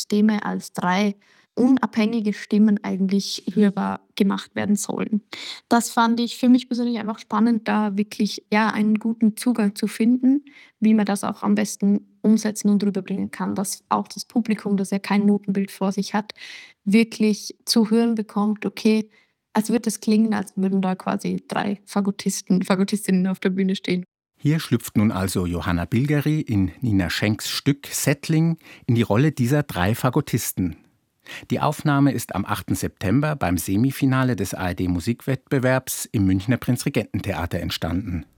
Systeme als drei unabhängige Stimmen eigentlich hörbar gemacht werden sollen. Das fand ich für mich persönlich einfach spannend, da wirklich, ja, einen guten Zugang zu finden, wie man das auch am besten umsetzen und rüberbringen kann, dass auch das Publikum, das ja kein Notenbild vor sich hat, wirklich zu hören bekommt: „Okay, als würde es klingen, als würden da quasi 3 Fagottistinnen auf der Bühne stehen.“ Hier schlüpft nun also Johanna Bilgeri in Nina Schenks Stück Settling in die Rolle dieser 3 Fagottisten. Die Aufnahme ist am 8. September beim Semifinale des ARD-Musikwettbewerbs im Münchner Prinzregententheater entstanden.